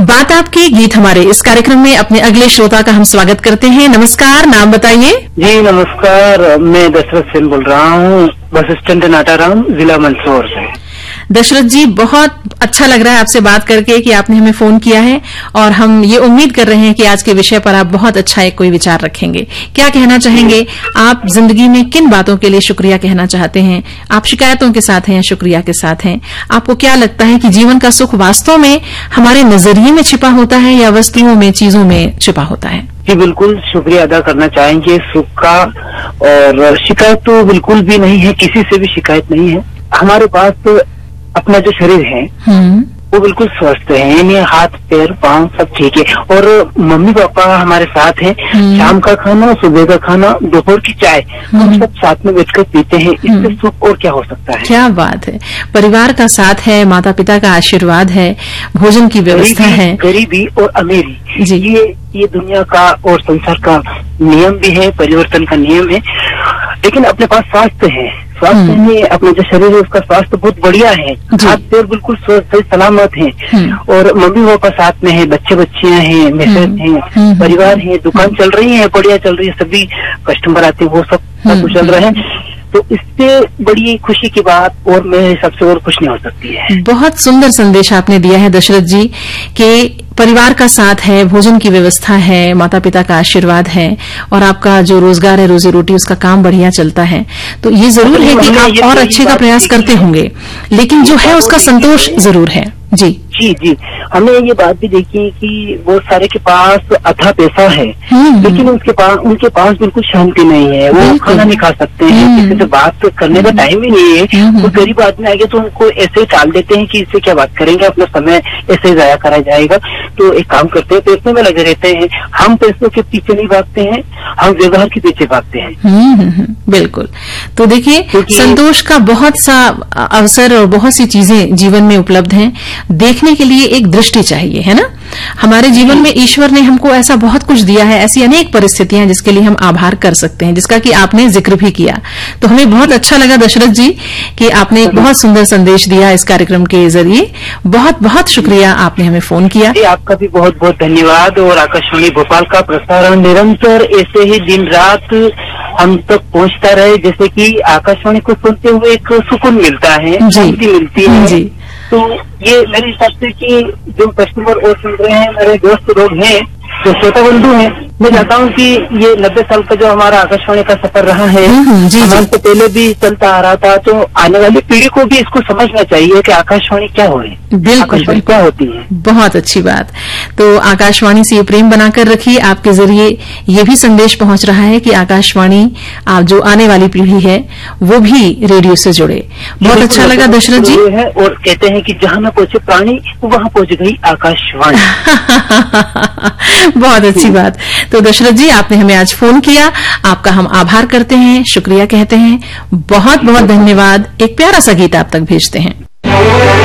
बात आपकी गीत हमारे इस कार्यक्रम में अपने अगले श्रोता का हम स्वागत करते हैं। नमस्कार, नाम बताइए। जी नमस्कार, मैं दशरथ सेन बोल रहा हूँ, बस स्टैंड नाटाराम, जिला मंदसौर से। दशरथ जी, बहुत अच्छा लग रहा है आपसे बात करके कि आपने हमें फोन किया है और हम ये उम्मीद कर रहे हैं कि आज के विषय पर आप बहुत अच्छा एक कोई विचार रखेंगे। क्या कहना चाहेंगे आप? जिंदगी में किन बातों के लिए शुक्रिया कहना चाहते हैं? आप शिकायतों के साथ हैं या शुक्रिया के साथ हैं? आपको क्या लगता है कि जीवन का सुख वास्तव में हमारे नजरिए में छिपा होता है या वस्तुओं में, चीजों में छिपा होता है? जी बिल्कुल, शुक्रिया अदा करना चाहेंगे सुख का। और शिकायत तो बिल्कुल भी नहीं है, किसी से भी शिकायत नहीं है। हमारे पास तो अपना जो शरीर है वो बिल्कुल स्वस्थ है, यानी हाथ पैर पांव सब ठीक है। और मम्मी पापा हमारे साथ हैं, शाम का खाना, सुबह का खाना, दोपहर की चाय हम सब साथ में बैठकर पीते हैं। इससे सुख और क्या हो सकता है? क्या बात है। परिवार का साथ है, माता पिता का आशीर्वाद है, भोजन की व्यवस्था है। गरीबी और अमीरी जी, ये दुनिया का और संसार का नियम भी है, परिवर्तन का नियम है। लेकिन अपने पास स्वास्थ्य है, स्वास्थ्य में अपना जो शरीर है उसका स्वास्थ्य बहुत बढ़िया है, हाथ पैर बिल्कुल सही सलामत है। और मम्मी पापा साथ में है, बच्चे बच्चियां हैं, मिसेज हैं, परिवार है, दुकान चल रही है, बढ़िया चल रही है, सभी कस्टमर आते हैं, वो सब कुछ चल रहा है। तो इससे बड़ी खुशी की बात और मेरे हिसाब से और कुछ नहीं हो सकती है। बहुत सुंदर संदेश आपने दिया है दशरथ जी कि परिवार का साथ है, भोजन की व्यवस्था है, माता पिता का आशीर्वाद है और आपका जो रोजगार है, रोजी रोटी, उसका काम बढ़िया चलता है। तो ये जरूर है कि आप और अच्छे का प्रयास करते होंगे, लेकिन जो है उसका संतोष जरूर है। जी जी जी, हमने ये बात भी देखी है कि बहुत सारे के पास अथा पैसा है, लेकिन उनके पास बिल्कुल शांति नहीं है, वो खाना नहीं खा सकते हैं, किसी से बात करने का टाइम ही नहीं है। वो गरीब आदमी आएंगे तो उनको ऐसे ही टाल देते हैं कि इससे क्या बात करेंगे, अपना समय ऐसे ही जाया करा जाएगा। तो एक काम करते हैं, पैसों में लगे रहते हैं। हम पैसों के पीछे नहीं भागते हैं, हम व्यवहार के पीछे भागते हैं। बिल्कुल। तो देखिए, संतोष का बहुत सा अवसर और बहुत सी चीजें जीवन में उपलब्ध हैं। देखने के लिए एक दृष्टि चाहिए, है ना? हमारे जीवन में ईश्वर ने हमको ऐसा बहुत कुछ दिया है, ऐसी अनेक परिस्थितियां हैं जिसके लिए हम आभार कर सकते हैं, जिसका कि आपने जिक्र भी किया। तो हमें बहुत अच्छा लगा दशरथ जी कि आपने एक बहुत सुंदर संदेश दिया इस कार्यक्रम के जरिए। बहुत बहुत शुक्रिया, आपने हमें फोन किया। आपका भी बहुत बहुत धन्यवाद। और आकाशवाणी भोपाल का प्रसारण निरंतर ऐसे ही दिन रात हम तक पहुंचता रहे, जैसे कि आकाशवाणी को सुनते हुए एक सुकून मिलता है, शांति मिलती है जी। तो ये मेरे हिसाब से कि जो कस्टमर और सुन रहे हैं, मेरे दोस्त लोग हैं, जो श्रोता बंधु हैं, मैं चाहता हूँ कि ये 90 साल का जो हमारा आकाशवाणी का सफर रहा है, हमारे से पहले भी चलता आ रहा था, तो आने वाली पीढ़ी को भी इसको समझना चाहिए कि आकाशवाणी क्या हो रही है, आकाशवाणी क्या होती है। बहुत अच्छी बात। तो आकाशवाणी से ये प्रेम बनाकर रखिए। आपके जरिए ये भी संदेश पहुंच रहा है कि आकाशवाणी, आप जो आने वाली पीढ़ी है वो भी रेडियो से जुड़े। बहुत अच्छा लगा दशरथ जी। और कहते हैं कि जहाँ न पहुंचे प्राणी, वहाँ पहुंच गई आकाशवाणी। बहुत अच्छी बात। तो दशरथ जी, आपने हमें आज फोन किया, आपका हम आभार करते हैं, शुक्रिया कहते हैं। बहुत बहुत धन्यवाद। एक प्यारा सा गीत आप तक भेजते हैं।